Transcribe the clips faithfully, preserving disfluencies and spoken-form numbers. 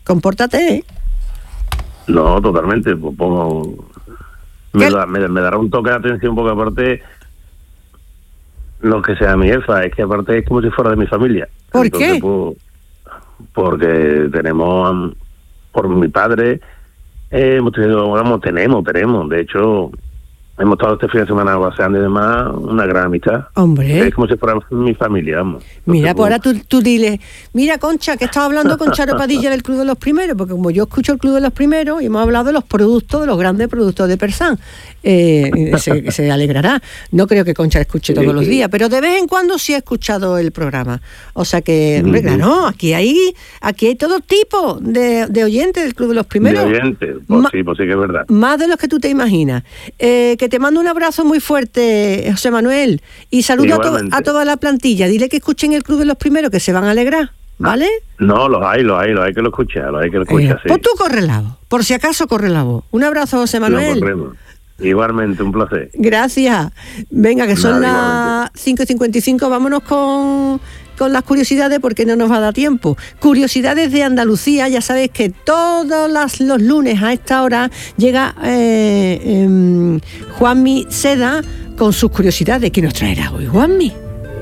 compórtate, ¿eh? No, totalmente. Pues pongo... Me, da, me, me dará un toque de atención porque aparte... No que sea mi jefa, es que aparte es como si fuera de mi familia. ¿Por Entonces, qué? Pues, porque tenemos... Por mi padre... Eh, hemos tenido, vamos, tenemos, tenemos. De hecho... Hemos estado este fin de semana paseando y demás, una gran amistad. Hombre. Es como si fuera mi familia, vamos. Mira, Entonces, pues ahora tú, tú dile, mira, Concha, que estaba hablando con Charo Padilla del Club de los Primeros, porque como yo escucho el Club de los Primeros y hemos hablado de los productos, de los grandes productos de Persán, eh, se, se alegrará. No creo que Concha escuche todos sí, los sí. días, pero de vez en cuando sí ha escuchado el programa. O sea que, hombre, claro, aquí hay, aquí hay todo tipo de, de oyentes del Club de los Primeros. De oyentes, pues Ma- sí, pues sí que es verdad. Más de los que tú te imaginas. Eh, que te mando un abrazo muy fuerte, José Manuel, y saludo a, to- Igualmente. a toda la plantilla. Dile que escuchen el Club de los Primeros, que se van a alegrar, ¿vale? No, los hay, los hay, los hay que lo escuchar, los hay que lo escuchar, Eh, sí. Pues tú corre la voz, por si acaso corre la voz. Un abrazo, José Manuel. Lo corremos. Igualmente, un placer. Gracias. Venga, que son Nada, las cinco y cincuenta y cinco, vámonos con, con las curiosidades porque no nos va a dar tiempo. Curiosidades de Andalucía, ya sabéis que todos las, los lunes a esta hora llega eh, eh, Juanmi Seda con sus curiosidades. ¿Qué nos traerá hoy, Juanmi?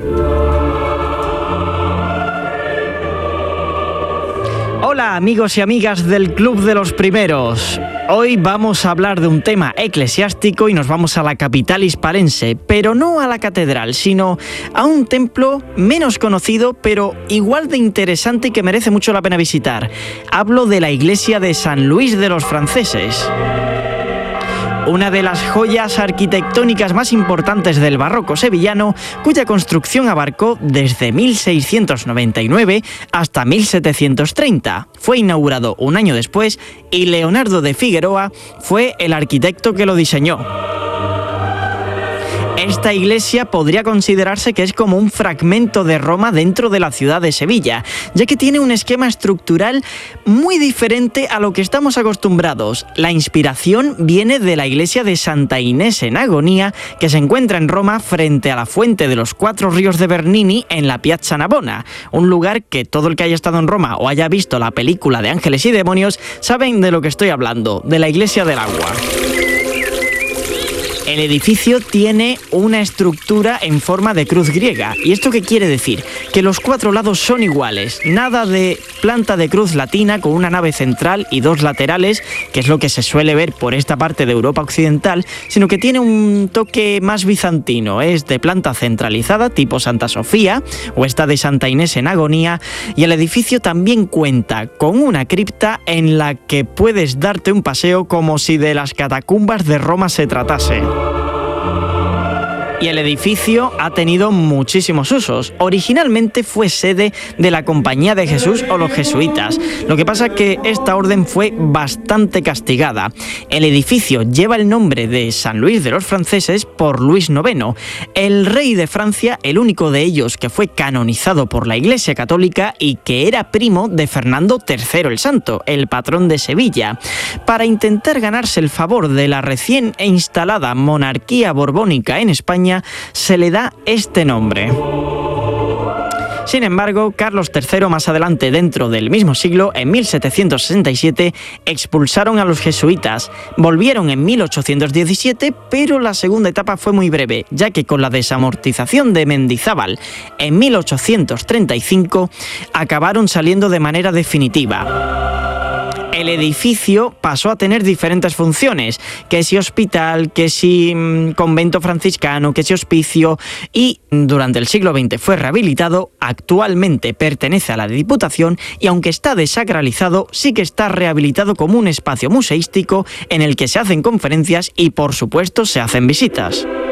Hola amigos y amigas del Club de los Primeros. Hoy vamos a hablar de un tema eclesiástico y nos vamos a la capital hispalense, pero no a la catedral, sino a un templo menos conocido, pero igual de interesante y que merece mucho la pena visitar. Hablo de la iglesia de San Luis de los Franceses. Una de las joyas arquitectónicas más importantes del barroco sevillano, cuya construcción abarcó desde mil seiscientos noventa y nueve hasta mil setecientos treinta. Fue inaugurado un año después y Leonardo de Figueroa fue el arquitecto que lo diseñó. Esta iglesia podría considerarse que es como un fragmento de Roma dentro de la ciudad de Sevilla, ya que tiene un esquema estructural muy diferente a lo que estamos acostumbrados. La inspiración viene de la iglesia de Santa Inés en Agonía, que se encuentra en Roma frente a la fuente de los Cuatro Ríos de Bernini en la Piazza Navona, un lugar que todo el que haya estado en Roma o haya visto la película de Ángeles y Demonios saben de lo que estoy hablando, de la iglesia del agua. El edificio tiene una estructura en forma de cruz griega. ¿Y esto qué quiere decir? Que los cuatro lados son iguales. Nada de planta de cruz latina con una nave central y dos laterales, que es lo que se suele ver por esta parte de Europa occidental, sino que tiene un toque más bizantino. Es de planta centralizada, tipo Santa Sofía, o esta de Santa Inés en Agonía. Y el edificio también cuenta con una cripta en la que puedes darte un paseo como si de las catacumbas de Roma se tratase. Y el edificio ha tenido muchísimos usos. Originalmente fue sede de la Compañía de Jesús o los jesuitas. Lo que pasa es que esta orden fue bastante castigada. El edificio lleva el nombre de San Luis de los Franceses por Luis noveno, el rey de Francia, el único de ellos que fue canonizado por la Iglesia Católica y que era primo de Fernando tercero el Santo, el patrón de Sevilla. Para intentar ganarse el favor de la recién instalada monarquía borbónica en España, se le da este nombre. Sin embargo, Carlos tercero, más adelante dentro del mismo siglo, en mil setecientos sesenta y siete, expulsaron a los jesuitas. Volvieron en mil ochocientos diecisiete, pero la segunda etapa fue muy breve, ya que con la desamortización de Mendizábal en mil ochocientos treinta y cinco, acabaron saliendo de manera definitiva. El edificio pasó a tener diferentes funciones, que si hospital, que si mmm, convento franciscano, que si hospicio, y durante el siglo veinte fue rehabilitado. Actualmente pertenece a la Diputación y aunque está desacralizado, sí que está rehabilitado como un espacio museístico en el que se hacen conferencias y por supuesto se hacen visitas.